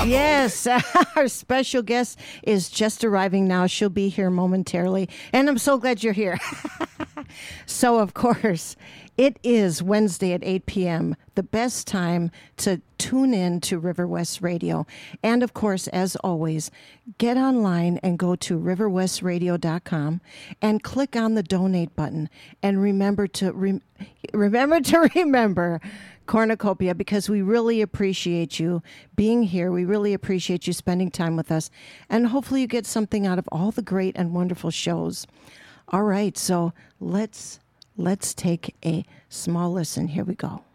Yes, our special guest is just arriving now. She'll be here momentarily, and I'm so glad you're here. So, of course, it is Wednesday at 8 p.m., the best time to tune in to River West Radio. And, of course, as always, get online and go to riverwestradio.com and click on the donate button. And remember to remember Cornucopia, because we really appreciate you being here. We really appreciate you spending time with us. And hopefully you get something out of all the great and wonderful shows. All right, so let's take a small listen. Here we go.